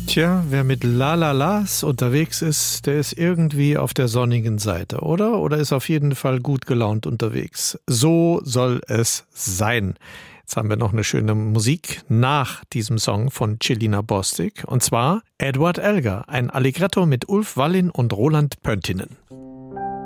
Tja, wer mit La-La-Las unterwegs ist, der ist irgendwie auf der sonnigen Seite, oder? Oder ist auf jeden Fall gut gelaunt unterwegs. So soll es sein. Jetzt haben wir noch eine schöne Musik nach diesem Song von Celina Bostic. Und zwar Edward Elgar, ein Allegretto mit Ulf Wallin und Roland Pöntinen.